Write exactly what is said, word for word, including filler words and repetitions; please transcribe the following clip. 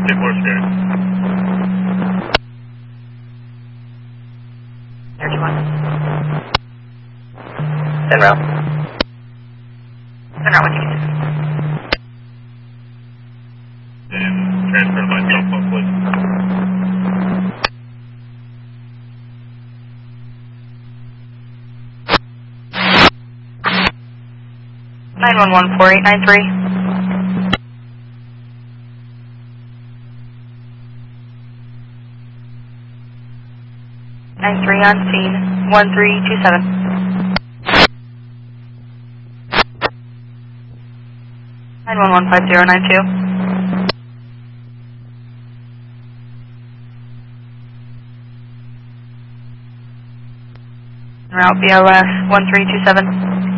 Take more scared. thirty-one. En route. En route, what do you need? And transfer my cell phone, please. nine one one four eight nine three. nine three on scene, one three two seven. nine one one five zero nine two. Route B L S one three two seven.